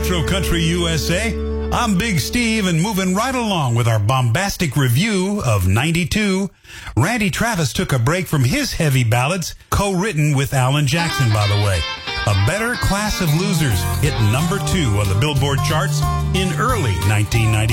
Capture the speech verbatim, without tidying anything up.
Retro Country U S A. I'm Big Steve and moving right along with our bombastic review of ninety-two. Randy Travis took a break from his heavy ballads, co-written with Alan Jackson, by the way. A Better Class of Losers hit number two on the Billboard charts in early nineteen ninety.